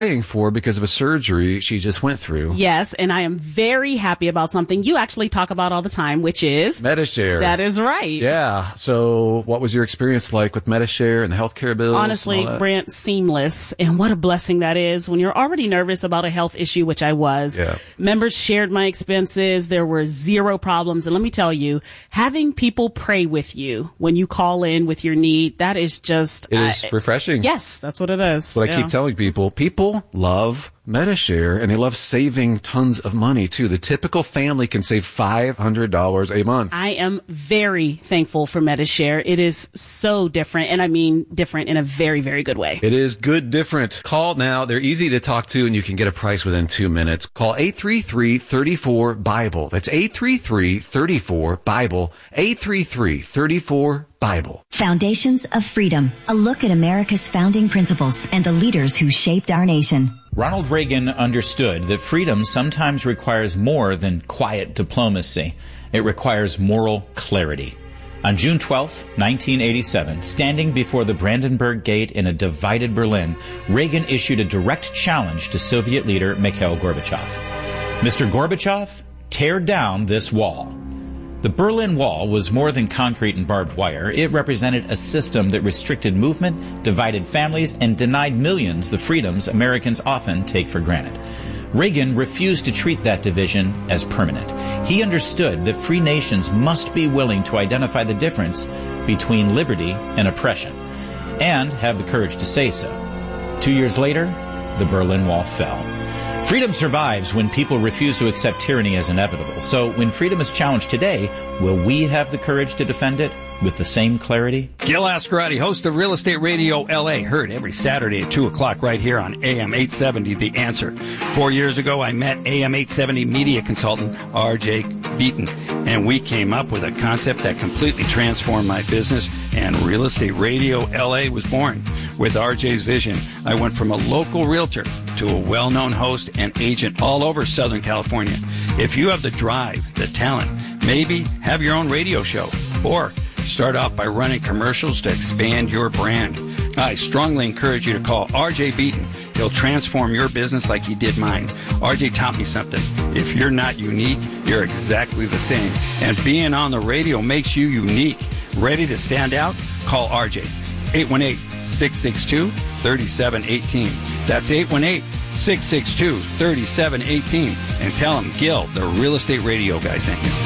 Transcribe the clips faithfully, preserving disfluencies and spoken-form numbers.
praying for because of a surgery she just went through. Yes, and I am very happy about something you actually talk about all the time, which is Medi-Share. That is right. Yeah. So what was your experience like with Medi-Share and the healthcare bills? Honestly, Brent, seamless. And what a blessing that is when you're already nervous about a health issue, which I was. Yeah. Members shared my expenses. There were zero problems. And let me tell you, having people pray with you when you call in with your need, that is just... It is uh, refreshing. Yes, that's what it is. But I yeah. keep telling people, people love Medi-Share, and they love saving tons of money, too. The typical family can save five hundred dollars a month. I am very thankful for Medi-Share. It is so different, and I mean different in a very, very good way. It is good different. Call now. They're easy to talk to, and you can get a price within two minutes. Call eight three three, three four, Bible. That's eight three three, three four, Bible. eight three three, three four, Bible. Foundations of Freedom, a look at America's founding principles and the leaders who shaped our nation. Ronald Reagan understood that freedom sometimes requires more than quiet diplomacy. It requires moral clarity. On June twelfth, nineteen eighty-seven, standing before the Brandenburg Gate in a divided Berlin, Reagan issued a direct challenge to Soviet leader Mikhail Gorbachev. Mister Gorbachev, tear down this wall. The Berlin Wall was more than concrete and barbed wire. It represented a system that restricted movement, divided families, and denied millions the freedoms Americans often take for granted. Reagan refused to treat that division as permanent. He understood that free nations must be willing to identify the difference between liberty and oppression, and have the courage to say so. Two years later, the Berlin Wall fell. Freedom survives when people refuse to accept tyranny as inevitable. So when freedom is challenged today, will we have the courage to defend it with the same clarity? Gil Ascarati, host of Real Estate Radio L A, heard every Saturday at two o'clock right here on A M eight seventy, The Answer. Four years ago, I met A M eight seventy media consultant R J Beaton, and we came up with a concept that completely transformed my business, and Real Estate Radio L A was born. With R J's vision, I went from a local realtor to a well-known host and agent all over Southern California. If you have the drive, the talent, maybe have your own radio show, or start off by running commercials to expand your brand, I strongly encourage you to call R J Beaton. He'll transform your business like he did mine. R J taught me something. If you're not unique, you're exactly the same. And being on the radio makes you unique. Ready to stand out? Call R J. eight one eight, six six two, three seven one eight. That's eight one eight, six six two, three seven one eight. And tell him Gil, the Real Estate Radio guy, sent you.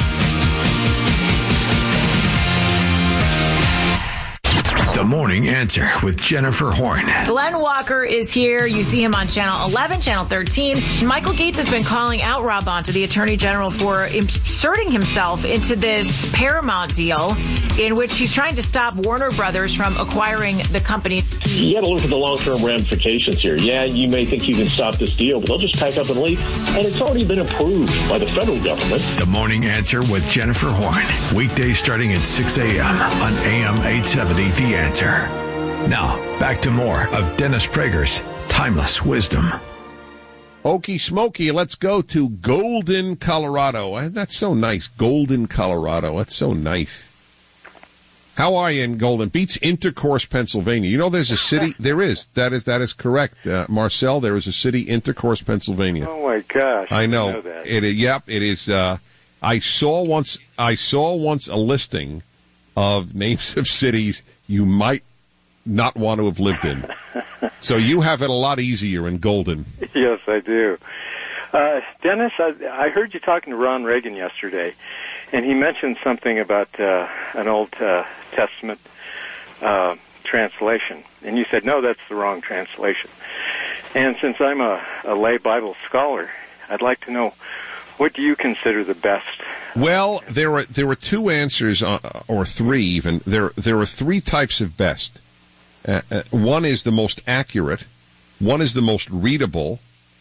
The Morning Answer with Jennifer Horn. Glenn Walker is here. You see him on Channel eleven, Channel thirteen. Michael Gates has been calling out Rob Bonta, the Attorney General, for inserting himself into this Paramount deal in which he's trying to stop Warner Brothers from acquiring the company. You got to look at the long-term ramifications here. Yeah, you may think you can stop this deal, but they'll just pack up and leave. And it's already been approved by the federal government. The Morning Answer with Jennifer Horn. Weekdays starting at six a.m. on A M eight seventy, The Answer. Now, back to more of Dennis Prager's Timeless Wisdom. Okie smoky, let's go to Golden, Colorado. That's so nice. Golden, Colorado. That's so nice. How are you in Golden? Beats Intercourse, Pennsylvania. You know there's a city? There is. That is that is correct. Uh, Marcel, there is a city, Intercourse, Pennsylvania. Oh, my gosh. I know. I know that. It is, yep, it is. Uh, I saw once I saw once a listing of names of cities you might not want to have lived in. So you have it a lot easier in Golden. Yes, I do. Uh, Dennis, I, I heard you talking to Ron Reagan yesterday, and he mentioned something about uh, an Old uh, Testament uh, translation. And you said, no, that's the wrong translation. And since I'm a, a lay Bible scholar, I'd like to know, what do you consider the best? Well, there were there were two answers, uh, or three even. There there are three types of best. Uh, uh, one is the most accurate, one is the most readable,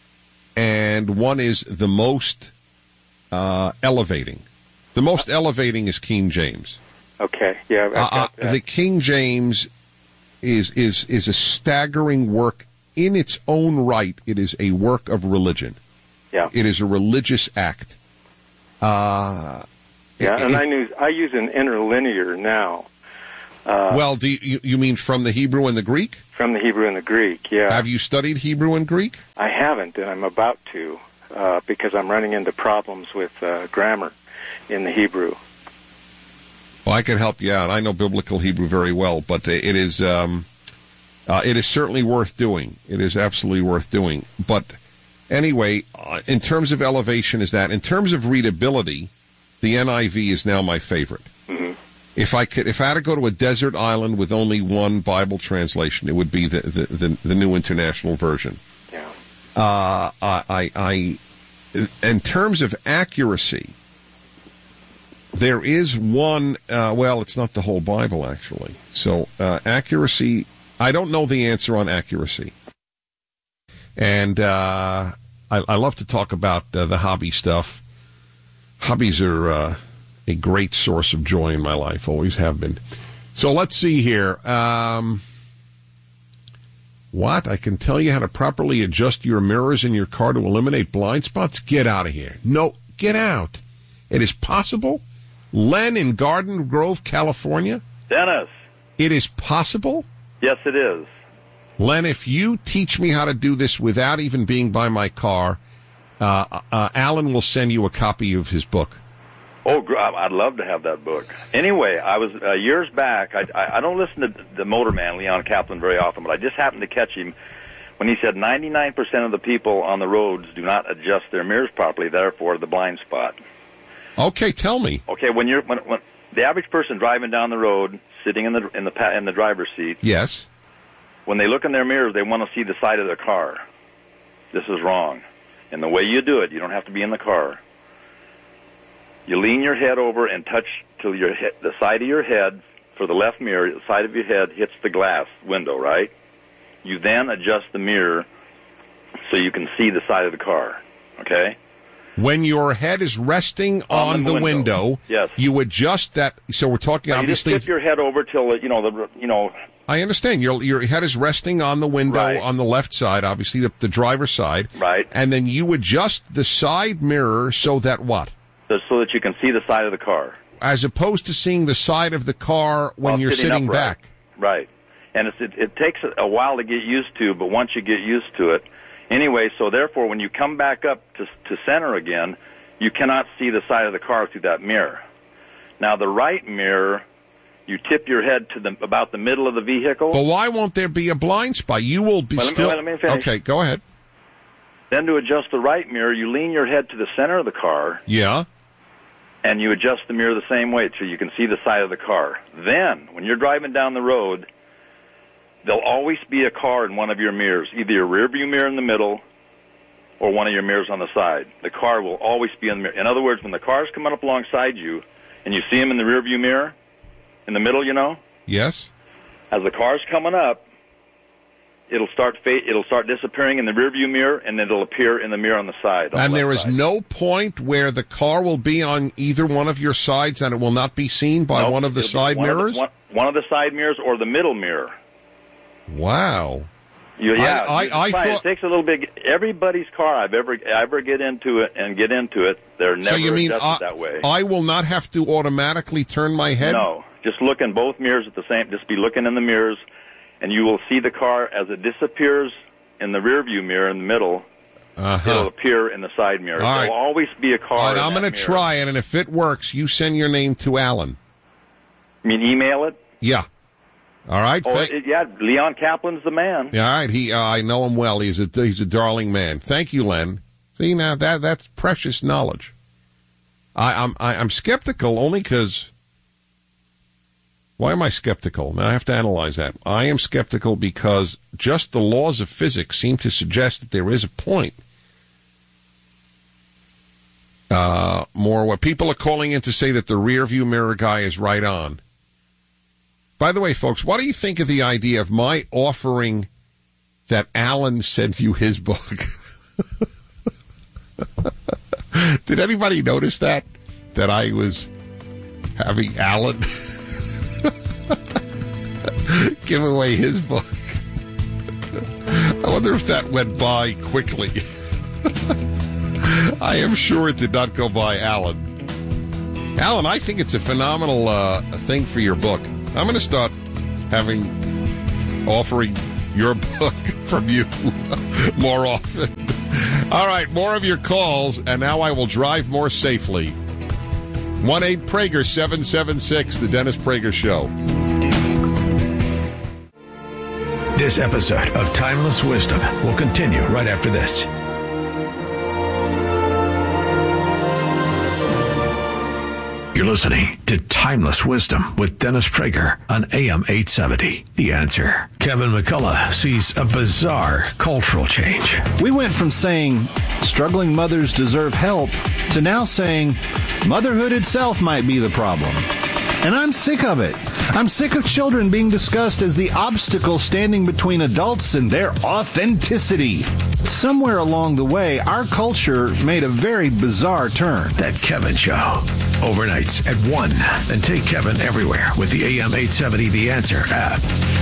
and one is the most uh, elevating. The most elevating is King James. Okay, yeah, I've got uh, that. The King James is is is a staggering work in its own right. It is a work of religion. Yeah, it is a religious act. Uh, yeah, it, and it, I use I use an interlinear now, Uh, well, do you, you mean from the Hebrew and the Greek? From the Hebrew and the Greek, yeah. Have you studied Hebrew and Greek? I haven't, and I'm about to, uh, because I'm running into problems with uh, grammar in the Hebrew. Well, I can help you out. I know biblical Hebrew very well, but it is um, uh, it is certainly worth doing. It is absolutely worth doing. But anyway, uh, in terms of elevation, is that in terms of readability, the N I V is now my favorite. Mm-hmm. If I could, if I had to go to a desert island with only one Bible translation, it would be the the, the, the New International Version. Yeah. Uh, I, I, I, in terms of accuracy, there is one. Uh, well, it's not the whole Bible actually. So uh, accuracy, I don't know the answer on accuracy, and uh, I, I love to talk about uh, the hobby stuff. Hobbies are. Uh, A great source of joy in my life, always have been. So let's see here. Um, what? I can tell you how to properly adjust your mirrors in your car to eliminate blind spots? Get out of here. No, get out. It is possible. Len in Garden Grove, California. Dennis. It is possible? Yes, it is. Len, if you teach me how to do this without even being by my car, uh, uh, Alan will send you a copy of his book. Oh, I'd love to have that book. Anyway, I was uh, years back. I, I, I don't listen to the Motorman, Leon Kaplan, very often, but I just happened to catch him when he said ninety-nine percent of the people on the roads do not adjust their mirrors properly, therefore the blind spot. Okay, tell me. Okay, when you're when, when the average person driving down the road, sitting in the in the in the driver's seat. Yes. When they look in their mirrors, they want to see the side of their car. This is wrong, and the way you do it, you don't have to be in the car. You lean your head over and touch till your he- the side of your head for the left mirror, the side of your head hits the glass window, right? You then adjust the mirror so you can see the side of the car, okay? When your head is resting on, on the, the window. window, yes. you adjust that. So we're talking now obviously. You just tip your head over till you know the you know. I understand. Your your head is resting on the window right. on the left side, obviously the, the driver's side, right? And then you adjust the side mirror so that what? So that you can see the side of the car. As opposed to seeing the side of the car when While you're sitting, sitting upright. back. Right. And it's, it, it takes a while to get used to, but once you get used to it, anyway, so therefore when you come back up to, to center again, you cannot see the side of the car through that mirror. Now the right mirror, you tip your head to the about the middle of the vehicle. But why won't there be a blind spot? You will be well, still... Let me, let me finish. Okay, go ahead. Then to adjust the right mirror, you lean your head to the center of the car. Yeah. And you adjust the mirror the same way so you can see the side of the car. Then, when you're driving down the road, there'll always be a car in one of your mirrors, either your rear view mirror in the middle or one of your mirrors on the side. The car will always be in the mirror. In other words, when the car's coming up alongside you and you see him in the rear view mirror, in the middle, you know? Yes. As the car's coming up, it'll start fa- it'll start disappearing in the rearview mirror, and then it'll appear in the mirror on the side. On and the there is side. no point where the car will be on either one of your sides and it will not be seen by nope, one of the side one mirrors? Of the, one, one of the side mirrors or the middle mirror. Wow. You, yeah, I, I, I thought... It takes a little bit. Everybody's car I've ever ever get into it and get into it, they're never so you mean adjusted I, that way. I will not have to automatically turn my head? No, just look in both mirrors at the same. Just be looking in the mirrors, and you will see the car as it disappears in the rear view mirror in the middle. Uh-huh. It'll appear in the side mirror. All right. There will always be a car. All right, in I'm going to try it, and if it works, you send your name to Alan. You mean email it? Yeah. All right. Oh, Thank- it, yeah, Leon Kaplan's the man. Yeah, all right. He, uh, I know him well. He's a he's a darling man. Thank you, Len. See, now that that's precious knowledge. I, I'm I, I'm skeptical only because. Why am I skeptical? Now I have to analyze that. I am skeptical because just the laws of physics seem to suggest that there is a point. Uh, more what people are calling in to say that the rear view mirror guy is right on. By the way, folks, what do you think of the idea of my offering that Alan send you his book? Did anybody notice that? That I was having Alan give away his book? I wonder if that went by quickly. I am sure it did not go by Alan. Alan, I think it's a phenomenal uh, thing for your book. I'm going to start having offering your book from you more often. All right, more of your calls, and now I will drive more safely. one eight Prager seven seven six, The Dennis Prager Show. This episode of Timeless Wisdom will continue right after this. You're listening to Timeless Wisdom with Dennis Prager on A M eight seventy. The Answer. Kevin McCullough sees a bizarre cultural change. We went from saying struggling mothers deserve help to now saying motherhood itself might be the problem. And I'm sick of it. I'm sick of children being discussed as the obstacle standing between adults and their authenticity. Somewhere along the way, our culture made a very bizarre turn. That Kevin Show. Overnights at one. And take Kevin everywhere with the A M eight seventy The Answer app.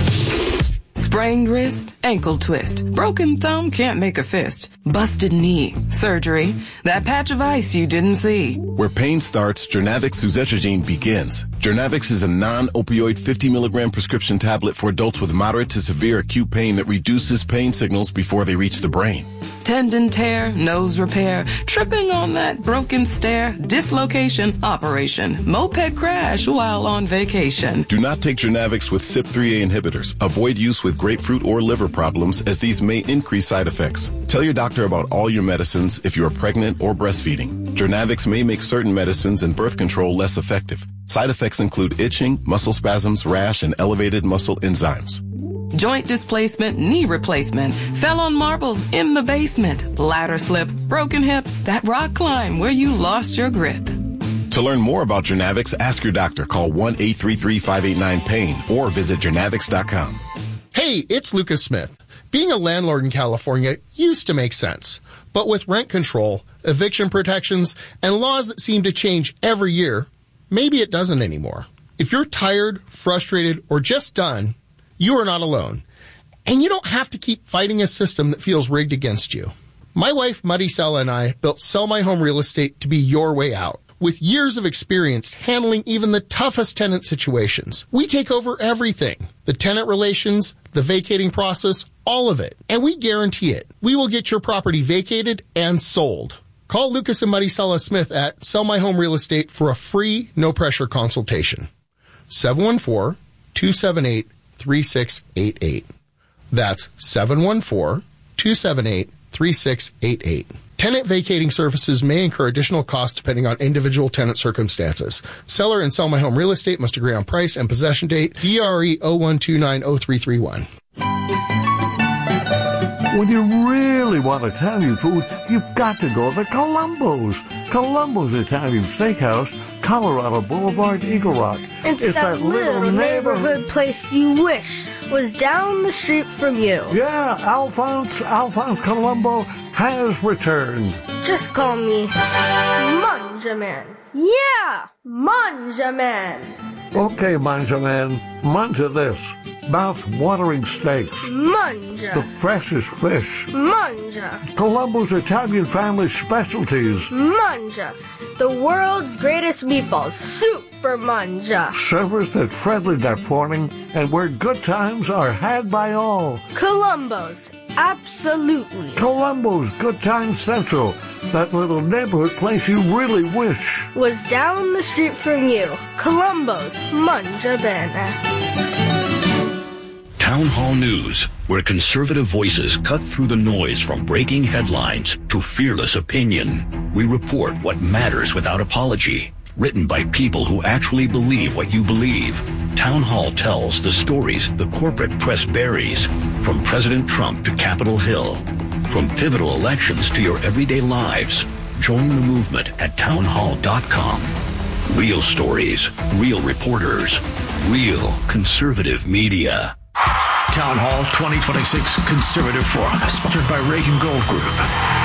Sprained wrist, ankle twist, broken thumb, can't make a fist, busted knee, surgery, that patch of ice you didn't see. Where pain starts, Journavx suzetrigine begins. Journavx is a non-opioid fifty milligram prescription tablet for adults with moderate to severe acute pain that reduces pain signals before they reach the brain. Tendon tear, nose repair, tripping on that broken stair, dislocation, operation, moped crash while on vacation. Do not take Journavx with C Y P three A inhibitors. Avoid use with grapefruit or liver problems, as these may increase side effects. Tell your doctor about all your medicines if you are pregnant or breastfeeding. Journavx may make certain medicines and birth control less effective. Side effects include itching, muscle spasms, rash, and elevated muscle enzymes. Joint displacement, knee replacement, fell on marbles in the basement, ladder slip, broken hip, that rock climb where you lost your grip. To learn more about Journavx, ask your doctor. Call one eight three three, five eight nine, pain or visit journavx dot com. Hey, it's Lucas Smith. Being a landlord in California used to make sense. But with rent control, eviction protections, and laws that seem to change every year, maybe it doesn't anymore. If you're tired, frustrated, or just done, you are not alone. And you don't have to keep fighting a system that feels rigged against you. My wife, Maricela, and I built Sell My Home Real Estate to be your way out. With years of experience handling even the toughest tenant situations, we take over everything. The tenant relations, the vacating process, all of it. And we guarantee it. We will get your property vacated and sold. Call Lucas and Maricela Smith at Sell My Home Real Estate for a free, no-pressure consultation. seven one four, two seven eight, three six eight eight. That's seven one four, two seven eight, three six eight eight. Tenant vacating services may incur additional costs depending on individual tenant circumstances. Seller and Sell My Home Real Estate must agree on price and possession date. D R E zero one two nine zero three three one. When you really want Italian food, you've got to go to Columbo's. Columbo's Italian Steakhouse, Colorado Boulevard, Eagle Rock. It's, it's that, that little, little neighborhood, neighborhood place you wish was down the street from you. Yeah, Alphonse, Alphonse Columbo has returned. Just call me Manja Man. Yeah, Manja Man. Okay, Manja Man, manja this. Mouth-watering steaks. Manja. The freshest fish. Manja. Columbo's Italian family specialties. Manja. The world's greatest meatballs. Super Manja. Servers that friendly that morning and where good times are had by all. Columbo's. Absolutely. Columbo's Good Time Central. That little neighborhood place you really wish was down the street from you. Columbo's Manja Bene. Town Hall News, where conservative voices cut through the noise from breaking headlines to fearless opinion. We report what matters without apology. Written by people who actually believe what you believe. Town Hall tells the stories the corporate press buries, from President Trump to Capitol Hill. From pivotal elections to your everyday lives. Join the movement at town hall dot com. Real stories, real reporters, real conservative media. Town Hall twenty twenty-six Conservative Forum, sponsored by Reagan Gold Group.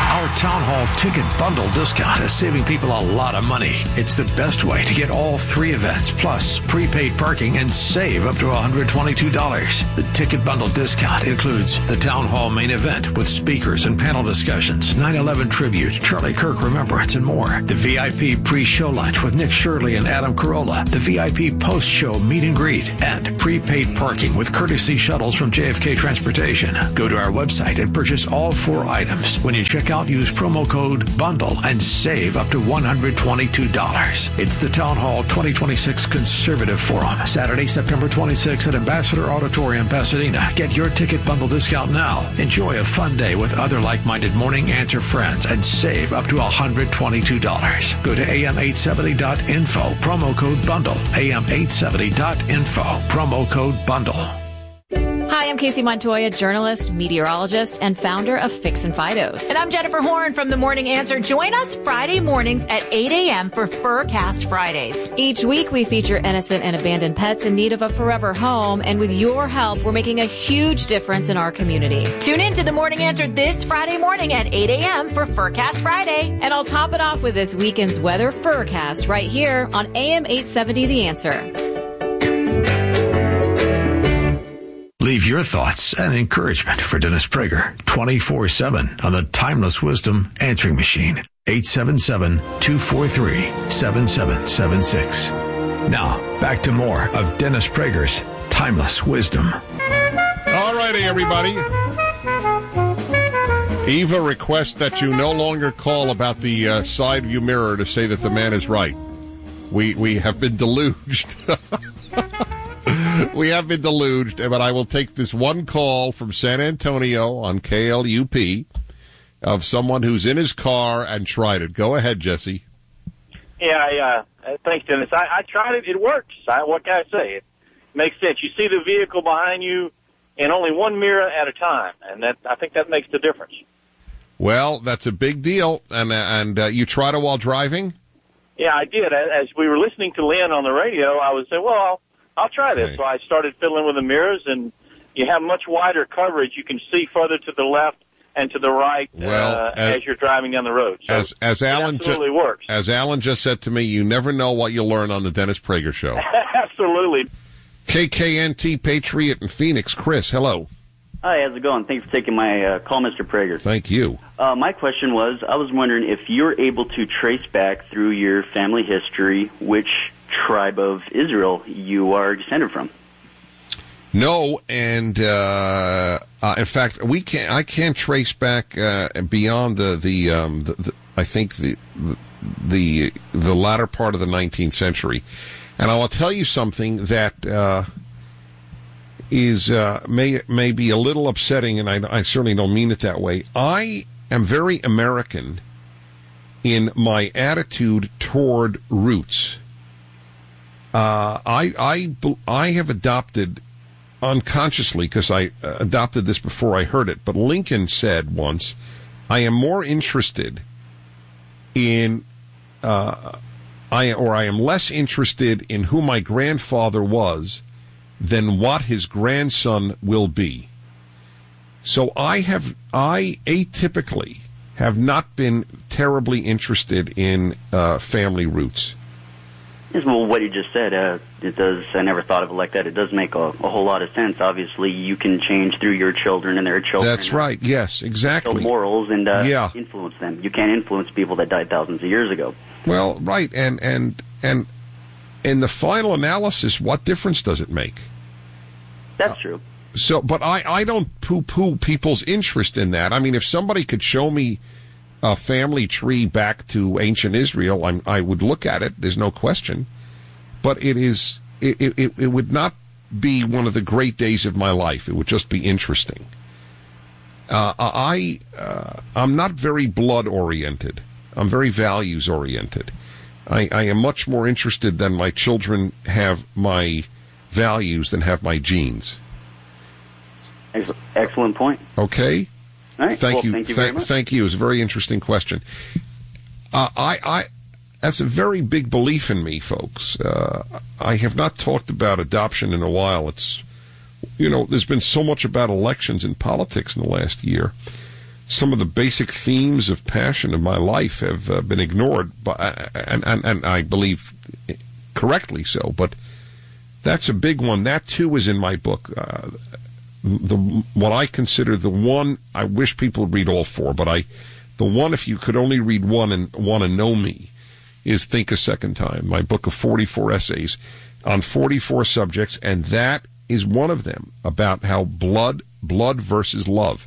Our Town Hall ticket bundle discount is saving people a lot of money. It's the best way to get all three events, plus prepaid parking, and save up to one hundred twenty-two dollars. The ticket bundle discount includes the Town Hall main event with speakers and panel discussions, nine eleven tribute, Charlie Kirk Remembrance, and more. The V I P pre-show lunch with Nick Shirley and Adam Carolla. The V I P post-show meet and greet. And prepaid parking with courtesy shuttles from J F K Transportation. Go to our website and purchase all four items. When you check out, use promo code BUNDLE and save up to one hundred twenty-two dollars. It's the Town Hall twenty twenty-six Conservative Forum, Saturday, September twenty-sixth at Ambassador Auditorium, Pasadena. Get your ticket bundle discount now. Enjoy a fun day with other like-minded Morning Answer friends and save up to one hundred twenty-two dollars. Go to A M eight seventy dot info, promo code BUNDLE. A M eight seventy dot info, promo code BUNDLE. Hi, I'm Casey Montoya, journalist, meteorologist, and founder of Fix and Fidos. And I'm Jennifer Horn from The Morning Answer. Join us Friday mornings at eight a.m. for Furcast Fridays. Each week, we feature innocent and abandoned pets in need of a forever home. And with your help, we're making a huge difference in our community. Tune in to The Morning Answer this Friday morning at eight a.m. for Furcast Friday. And I'll top it off with this weekend's weather Furcast right here on A M eight seventy The Answer. Leave your thoughts and encouragement for Dennis Prager twenty-four seven on the Timeless Wisdom Answering Machine. eight seven seven, two four three, seven seven seven six. Now, back to more of Dennis Prager's Timeless Wisdom. All righty, everybody. Eva requests that you no longer call about the uh, side view mirror to say that the man is right. We, we have been deluged. We have been deluged, but I will take this one call from San Antonio on K L U P of someone who's in his car and tried it. Go ahead, Jesse. Yeah, I, uh, thanks, Dennis. I, I tried it. It works. I, what can I say? It makes sense. You see the vehicle behind you in only one mirror at a time, and that I think that makes the difference. Well, that's a big deal. And, and uh, you tried it while driving? Yeah, I did. As we were listening to Lynn on the radio, I was saying, well, I'll, I'll try this. Okay. So I started fiddling with the mirrors, and you have much wider coverage. You can see further to the left and to the right well, uh, as, as you're driving down the road. So as as Alan it absolutely ju- works. As Alan just said to me, you never know what you'll learn on the Dennis Prager Show. Absolutely. K K N T Patriot in Phoenix. Chris, hello. Hi, how's it going? Thanks for taking my uh, call, Mister Prager. Thank you. Uh, my question was, I was wondering if you're able to trace back through your family history which tribe of Israel you are descended from. No, and uh, uh, in fact, we can't. I can't trace back uh, beyond the the, um, the, the I think the, the the latter part of the nineteenth century, and I will tell you something that uh, is uh, may may be a little upsetting, and I, I certainly don't mean it that way. I am very American in my attitude toward roots. Uh, I I I have adopted. Unconsciously, because I uh, adopted this before I heard it, but Lincoln said once, I am more interested in, uh, I or I am less interested in who my grandfather was than what his grandson will be. So I have, I atypically have not been terribly interested in uh, family roots. Yes, well, what you just said, uh, it does. I never thought of it like that. It does make a, a whole lot of sense. Obviously, you can change through your children and their children. That's right. Yes, exactly. Morals and uh, yeah. influence them. You can't influence people that died thousands of years ago. Well, right, and and and in the final analysis, what difference does it make? That's true. So, but I I don't poo-poo people's interest in that. I mean, if somebody could show me a family tree back to ancient Israel, I'm, I would look at it. There's no question, but it is it, it it would not be one of the great days of my life. It would just be interesting. Uh, I uh, I'm not very blood oriented. I'm very values oriented. I, I am much more interested than my children have my values than have my genes. Excellent point. Okay. All right. Thank well, you. Thank you Th- very much. Thank you. It's a very interesting question. Uh, I, I, that's a very big belief in me, folks. Uh, I have not talked about adoption in a while. It's, you know, there's been so much about elections and politics in the last year. some of the basic themes of passion of my life have uh, been ignored, by, and, and, and I believe correctly so, but that's a big one. That, too, is in my book. Uh, the what I consider the one, I wish people would read all four, but I, the one, if you could only read one and want to know me, is Think a Second Time, my book of forty-four essays on forty-four subjects, and that is one of them, about how blood, blood versus love.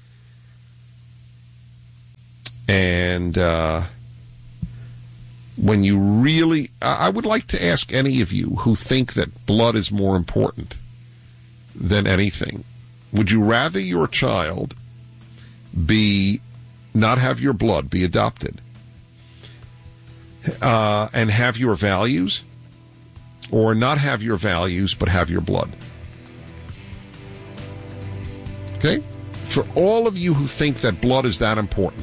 And uh, when you really, I would like to ask any of you who think that blood is more important than anything, would you rather your child be, not have your blood, be adopted, uh, and have your values, or not have your values but have your blood? Okay? For all of you who think that blood is that important,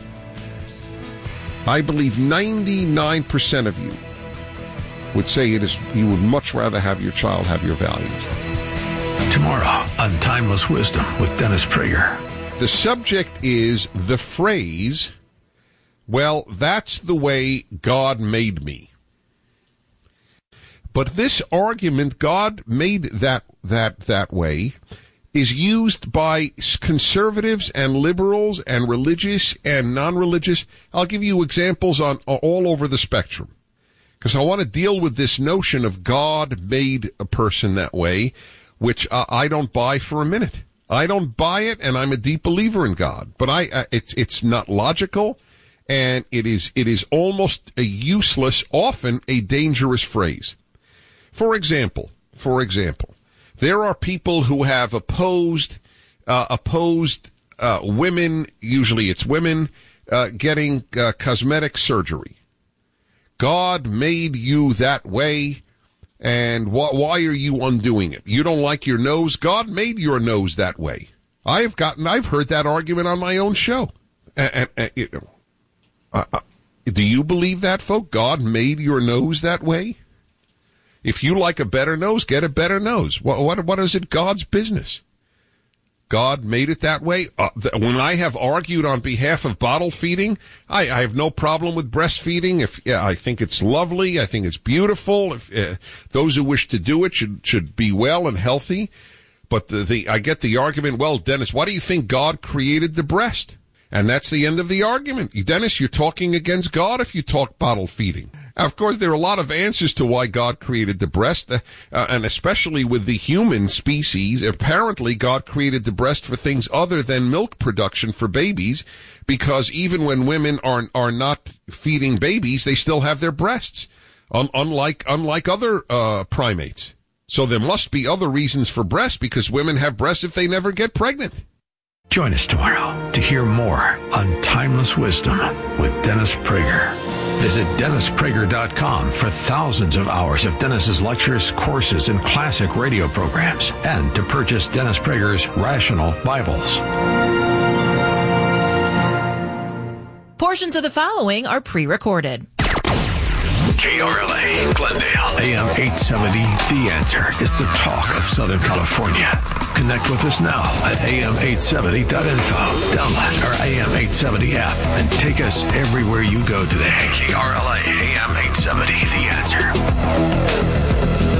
I believe ninety-nine percent of you would say it is, you would much rather have your child have your values. Tomorrow on Timeless Wisdom with Dennis Prager. The subject is the phrase, well, that's the way God made me. But this argument, God made that that that way, is used by conservatives and liberals and religious and non-religious. I'll give you examples on all over the spectrum, because I want to deal with this notion of God made a person that way, which uh, I don't buy for a minute. I don't buy it, and I'm a deep believer in God. But I, uh, it's it's not logical, and it is it is almost a useless, often a dangerous phrase. For example, for example, there are people who have opposed uh, opposed uh, women. Usually, it's women uh, getting uh, cosmetic surgery. God made you that way. And wh- why are you undoing it? You don't like your nose? God made your nose that way. I've gotten, I've heard that argument on my own show. And, and, and, uh, uh, do you believe that, folk? God made your nose that way? If you like a better nose, get a better nose. What, what, what is it God's business? God made it that way. Uh, th- when I have argued on behalf of bottle feeding, I, I have no problem with breastfeeding. If yeah, I think it's lovely, I think it's beautiful. If uh, those who wish to do it should should be well and healthy. But the, the I get the argument. Well, Dennis, why do you think God created the breast? And that's the end of the argument. Dennis, you're talking against God if you talk bottle feeding. Of course, there are a lot of answers to why God created the breast, uh, and especially with the human species. Apparently, God created the breast for things other than milk production for babies, because even when women are are not feeding babies, they still have their breasts, um, unlike unlike other uh, primates. So there must be other reasons for breasts, because women have breasts if they never get pregnant. Join us tomorrow to hear more on Timeless Wisdom with Dennis Prager. Visit dennis prager dot com for thousands of hours of Dennis's lectures, courses, and classic radio programs, and to purchase Dennis Prager's Rational Bibles. Portions of the following are pre-recorded. K R L A, Glendale, A M eight seventy, The Answer is the talk of Southern California. Connect with us now at A M eight seventy dot info. Download our A M eight seventy app and take us everywhere you go today. K R L A, A M eight seventy, The Answer.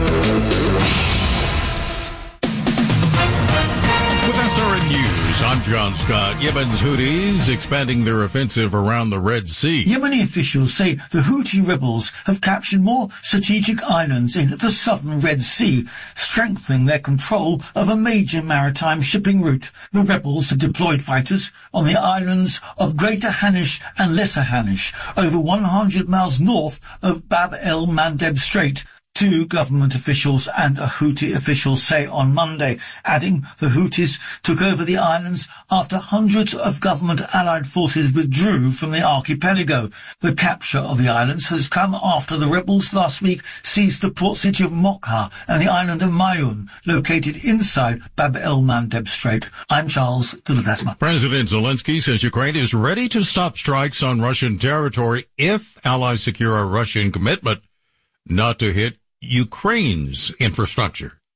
With S R N News, I'm John Scott. Yemen's Houthis expanding their offensive around the Red Sea. Yemeni officials say the Houthi rebels have captured more strategic islands in the southern Red Sea, strengthening their control of a major maritime shipping route. The rebels have deployed fighters on the islands of Greater Hanish and Lesser Hanish, over one hundred miles north of Bab el-Mandeb Strait. Two government officials and a Houthi official say on Monday, adding the Houthis took over the islands after hundreds of government allied forces withdrew from the archipelago. The capture of the islands has come after the rebels last week seized the port city of Mokha and the island of Mayun, located inside Bab el-Mandeb Strait. I'm Charles de Ledesma. President Zelensky says Ukraine is ready to stop strikes on Russian territory if allies secure a Russian commitment not to hit Ukraine's infrastructure.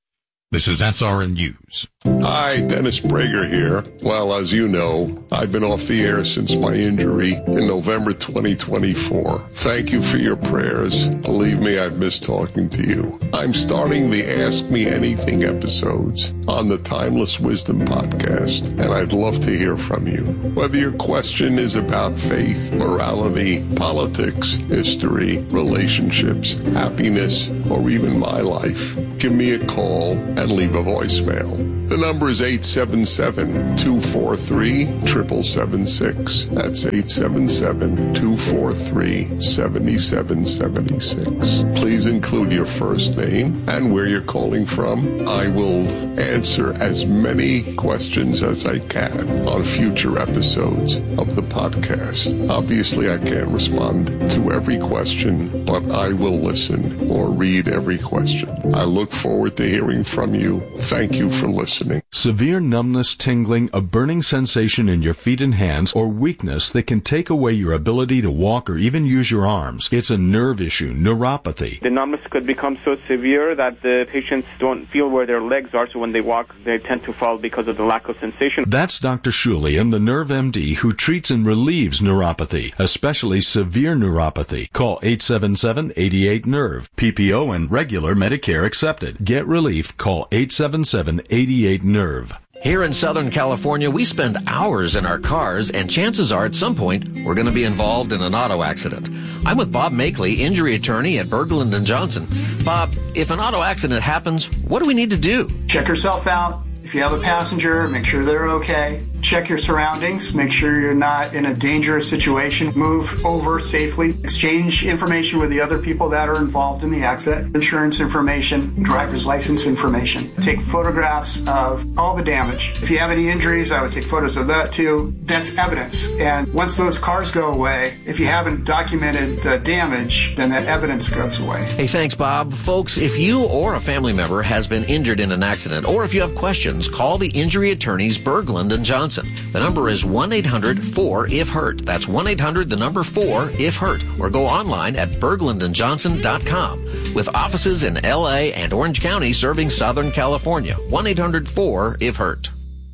This is S R N News. Hi, Dennis Prager here. Well, as you know, I've been off the air since my injury in November twenty twenty-four. Thank you for your prayers. Believe me, I've missed talking to you. I'm starting the Ask Me Anything episodes on the Timeless Wisdom podcast, and I'd love to hear from you. Whether your question is about faith, morality, politics, history, relationships, happiness, or even my life, give me a call and leave a voicemail. The number is eight seven seven, two four three, seven seven seven six. That's eight seven seven, two four three, seven seven seven six. Please include your first name and where you're calling from. I will answer as many questions as I can on future episodes of the podcast. Obviously, I can't respond to every question, but I will listen or read every question. I look forward to hearing from you. Thank you for listening. Severe numbness, tingling, a burning sensation in your feet and hands, or weakness that can take away your ability to walk or even use your arms. It's a nerve issue, neuropathy. The numbness could become so severe that the patients don't feel where their legs are, so when they walk, they tend to fall because of the lack of sensation. That's Doctor Shulian, the Nerve M D, who treats and relieves neuropathy, especially severe neuropathy. Call eight seven seven, eight eight, nerve. P P O and regular Medicare accepted. Get relief. Call eight seven seven, eight eight, nerve. Here in Southern California, we spend hours in our cars, and chances are at some point we're going to be involved in an auto accident. I'm with Bob Makeley, injury attorney at Berglund and Johnson. Bob, if an auto accident happens, what do we need to do? Check yourself out. If you have a passenger, make sure they're okay. Check your surroundings. Make sure you're not in a dangerous situation. Move over safely. Exchange information with the other people that are involved in the accident. Insurance information, driver's license information. Take photographs of all the damage. If you have any injuries, I would take photos of that too. That's evidence. And once those cars go away, if you haven't documented the damage, then that evidence goes away. Hey, thanks, Bob. Folks, if you or a family member has been injured in an accident, or if you have questions, call the injury attorneys Berglund and Johnson. The number is one eight hundred, four, I F, hurt. That's one eight hundred, the number four, I F, hurt. Or go online at berglund and johnson dot com. With offices in L A and Orange County serving Southern California. one eight hundred, four, I F, hurt.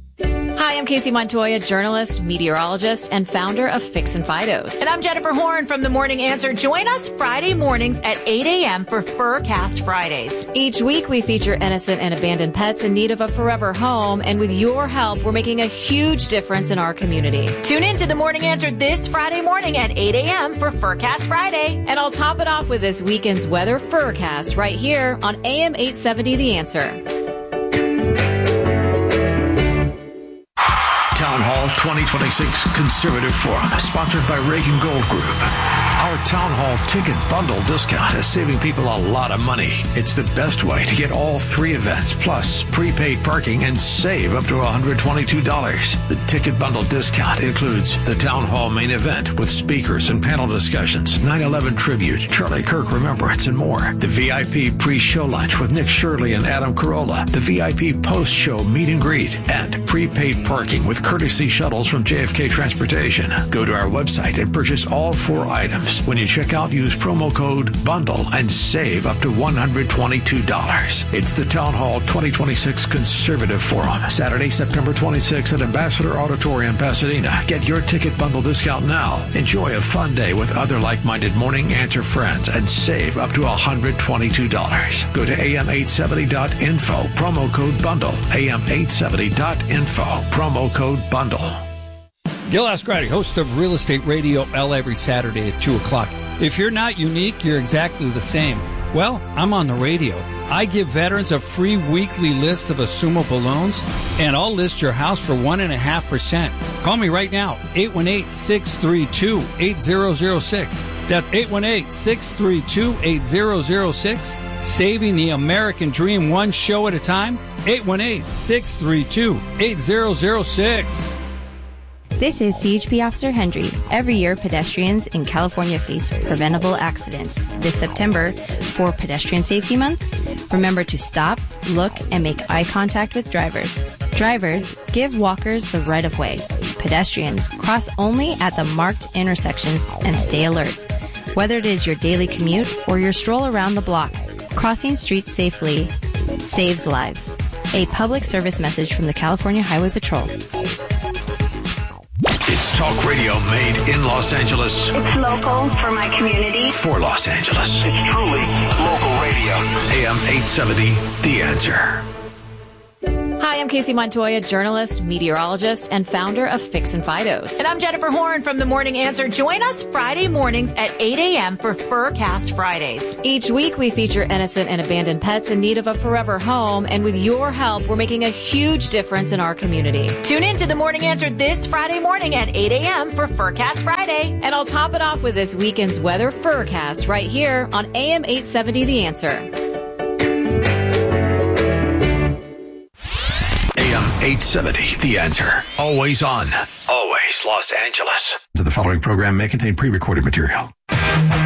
Hi, I'm Casey Montoya, journalist, meteorologist, and founder of Fixin' Fidos. And I'm Jennifer Horn from The Morning Answer. Join us Friday mornings at eight a.m. for Furcast Fridays. Each week, we feature innocent and abandoned pets in need of a forever home. And with your help, we're making a huge difference in our community. Tune in to The Morning Answer this Friday morning at eight a.m. for Furcast Friday. And I'll top it off with this weekend's weather Furcast right here on A M eight seventy The Answer. Town Hall twenty twenty-six Conservative Forum, sponsored by Reagan Gold Group. Our Town Hall ticket bundle discount is saving people a lot of money. It's the best way to get all three events, plus prepaid parking, and save up to one hundred twenty-two dollars. The ticket bundle discount includes the Town Hall main event with speakers and panel discussions, nine eleven tribute, Charlie Kirk Remembrance, and more. The V I P pre-show lunch with Nick Shirley and Adam Carolla. The V I P post-show meet and greet, and prepaid parking with courtesy shuttles from J F K Transportation. Go to our website and purchase all four items. When you check out, use promo code BUNDLE and save up to one hundred twenty-two dollars. It's the Town Hall twenty twenty-six Conservative Forum, Saturday, September twenty-sixth at Ambassador Auditorium, Pasadena. Get your ticket bundle discount now. Enjoy a fun day with other like-minded Morning Answer friends and save up to one hundred twenty-two dollars. Go to A M eight seventy dot info, promo code BUNDLE. A M eight seventy dot info, promo code BUNDLE. Gil Ascardi, host of Real Estate Radio L every Saturday at two o'clock. If you're not unique, you're exactly the same. Well, I'm on the radio. I give veterans a free weekly list of assumable loans, and I'll list your house for one point five percent. Call me right now, eight one eight, six three two, eight zero zero six. That's eight one eight, six three two, eight zero zero six. Saving the American dream one show at a time, eight one eight, six three two, eight zero zero six. This is C H P Officer Hendry. Every year, pedestrians in California face preventable accidents. This September, for Pedestrian Safety Month, remember to stop, look, and make eye contact with drivers. Drivers, give walkers the right of way. Pedestrians, cross only at the marked intersections and stay alert. Whether it is your daily commute or your stroll around the block, crossing streets safely saves lives. A public service message from the California Highway Patrol. It's talk radio made in Los Angeles. It's local for my community. For Los Angeles. It's truly local radio. A M eight seventy, The Answer. Hi, I'm Casey Montoya, journalist, meteorologist, and founder of Fix and Fidos. And I'm Jennifer Horn from The Morning Answer. Join us Friday mornings at eight a.m. for Furcast Fridays. Each week, we feature innocent and abandoned pets in need of a forever home. And with your help, we're making a huge difference in our community. Tune in to The Morning Answer this Friday morning at eight a.m. for Furcast Friday. And I'll top it off with this weekend's weather Furcast right here on A M eight seventy The Answer. eight seventy, The Answer. Always on. Always Los Angeles. The following program may contain pre-recorded material.